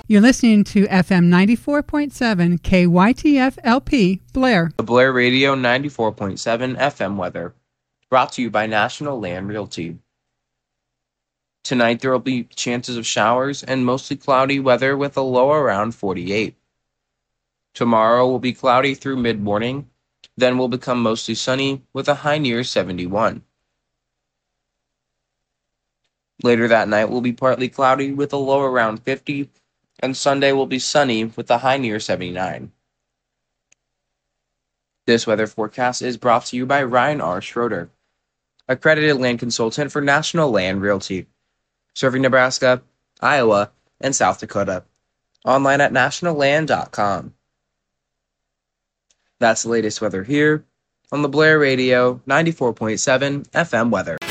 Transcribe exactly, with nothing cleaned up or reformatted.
You're listening to F M ninety-four point seven K Y T F L P, Blair. The Blair Radio ninety-four point seven F M weather, brought to you by National Land Realty. Tonight there will be chances of showers and mostly cloudy weather with a low around forty-eight. Tomorrow will be cloudy through mid-morning, then will become mostly sunny with a high near seventy-one. Later that night will be partly cloudy with a low around fifty, and Sunday will be sunny with a high near seventy-nine. This weather forecast is brought to you by Ryan R. Schroeder, accredited land consultant for National Land Realty, serving Nebraska, Iowa, and South Dakota. Online at national land dot com. That's the latest weather here on the Blair Radio ninety-four point seven F M weather.